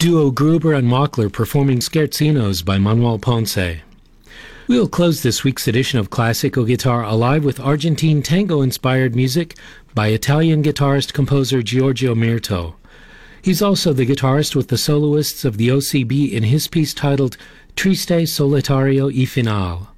duo Gruber and Mockler performing Scherzinos by Manuel Ponce. We'll close this week's edition of Classical Guitar Alive with Argentine tango-inspired music by Italian guitarist-composer Giorgio Mirto. He's also the guitarist with the soloists of the OCB in his piece titled Triste Solitario y Final.